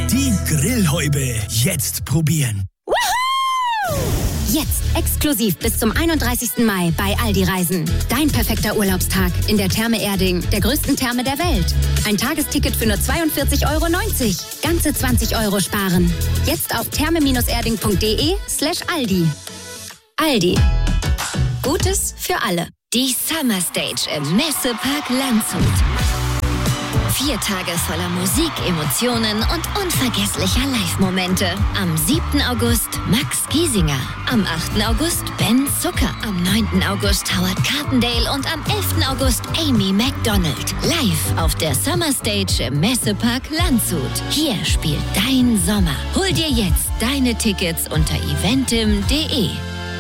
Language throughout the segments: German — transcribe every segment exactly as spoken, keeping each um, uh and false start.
Die Grillhäube jetzt probieren. Jetzt exklusiv bis zum einunddreißigsten Mai bei Aldi Reisen. Dein perfekter Urlaubstag in der Therme Erding, der größten Therme der Welt. Ein Tagesticket für nur zweiundvierzig Euro neunzig. Ganze zwanzig Euro sparen. Jetzt auf therme-erding.de slash Aldi. Aldi. Gutes für alle. Die Summer Stage im Messepark Landshut. Vier Tage voller Musik, Emotionen und unvergesslicher Live-Momente. Am siebten August Max Giesinger. Am achten August Ben Zucker. Am neunten August Howard Carpendale und am elften August Amy Macdonald. Live auf der Summer Stage im Messepark Landshut. Hier spielt dein Sommer. Hol dir jetzt deine Tickets unter eventim punkt de.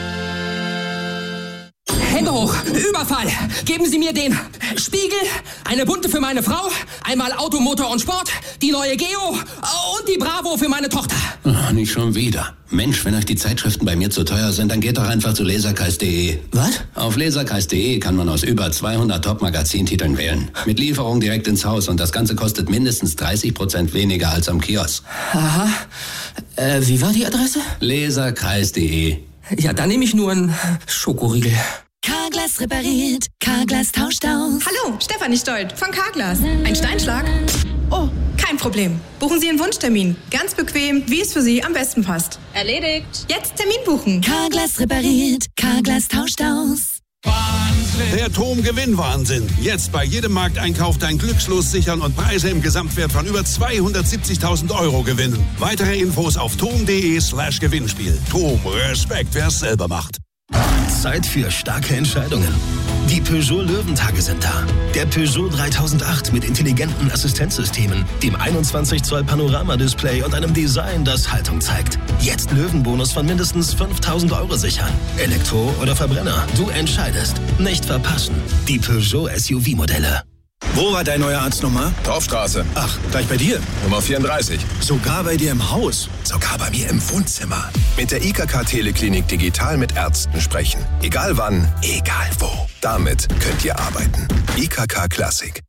Hände hoch! Überfall! Geben Sie mir den Spiegel, eine bunte für meine Frau, einmal Auto, Motor und Sport, die neue Geo und die Bravo für meine Tochter. Oh, nicht schon wieder. Mensch, wenn euch die Zeitschriften bei mir zu teuer sind, dann geht doch einfach zu leserkreis punkt de. Was? Auf leserkreis punkt de kann man aus über zweihundert Top-Magazintiteln wählen. Mit Lieferung direkt ins Haus und das Ganze kostet mindestens dreißig Prozent weniger als am Kiosk. Aha. Äh, wie war die Adresse? leserkreis punkt de. Ja, dann nehme ich nur einen Schokoriegel. Carglass repariert, Carglass tauscht aus. Hallo, Stefanie Stolt von Carglass. Ein Steinschlag? Oh, kein Problem. Buchen Sie einen Wunschtermin. Ganz bequem, wie es für Sie am besten passt. Erledigt. Jetzt Termin buchen. Carglass repariert, Carglass tauscht aus. Wahnsinn. Der Tom-Gewinn-Wahnsinn. Jetzt bei jedem Markteinkauf dein Glückslos sichern und Preise im Gesamtwert von über zweihundertsiebzigtausend Euro gewinnen. Weitere Infos auf tom punkt de slash Gewinnspiel. Tom, Respekt, wer es selber macht. Zeit für starke Entscheidungen. Die Peugeot Löwentage sind da. Der Peugeot dreitausendacht mit intelligenten Assistenzsystemen, dem einundzwanzig Zoll Panoramadisplay und einem Design, das Haltung zeigt. Jetzt Löwenbonus von mindestens fünftausend Euro sichern. Elektro oder Verbrenner, du entscheidest. Nicht verpassen. Die Peugeot S U V-Modelle. Wo war dein neuer Arztnummer? Dorfstraße. Ach, gleich bei dir. Nummer vierunddreißig. Sogar bei dir im Haus. Sogar bei mir im Wohnzimmer. Mit der I K K Teleklinik digital mit Ärzten sprechen. Egal wann, egal wo. Damit könnt ihr arbeiten. I K K Classic.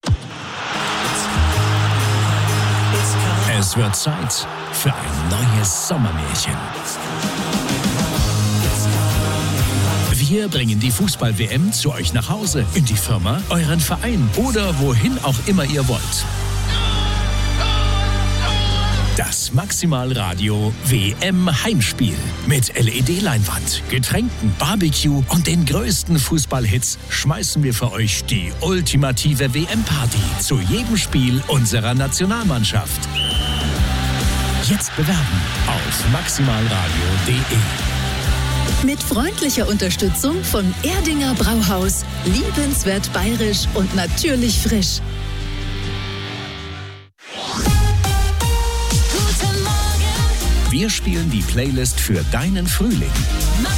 Es wird Zeit für ein neues Sommermärchen. Wir bringen die Fußball-W M zu euch nach Hause, in die Firma, euren Verein oder wohin auch immer ihr wollt. Das Maximalradio W M Heimspiel mit L E D-Leinwand, Getränken, Barbecue und den größten Fußballhits schmeißen wir für euch die ultimative W M-Party zu jedem Spiel unserer Nationalmannschaft. Jetzt bewerben auf maximalradio punkt de. Mit freundlicher Unterstützung von Erdinger Brauhaus. Liebenswert bayerisch und natürlich frisch. Wir spielen die Playlist für deinen Frühling.